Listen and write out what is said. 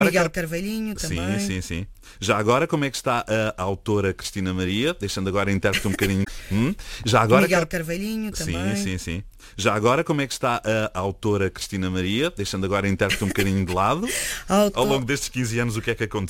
Miguel Carvalhinho também. Sim, sim, sim. Já agora, como é que está a autora Cristina Maria? Deixando agora a intérprete um bocadinho. Já agora, Miguel Carvalhinho também. Sim, sim, sim. Já agora, como é que está a autora Cristina Maria? Deixando agora a intérprete um bocadinho de lado. Ao longo destes 15 anos, o que é que aconteceu?